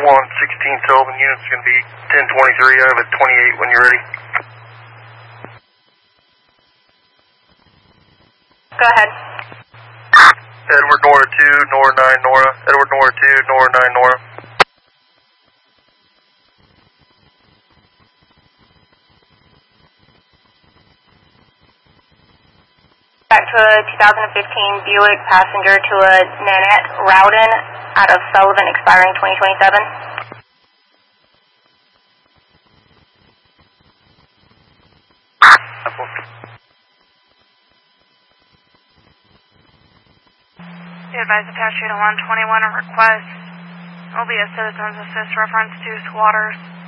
16 Sullivan unit's going to be 1023. I have a 28 when you're ready. Go ahead. Edward Nora 2, Nora 9 Nora. Edward Nora 2, Nora 9 Nora. Back to a 2015 Buick passenger to a Nanette Rowden out of Sullivan expiring 2027. Be advised the passenger to 121 a request. Will be a Citizens Assist reference to Squatters.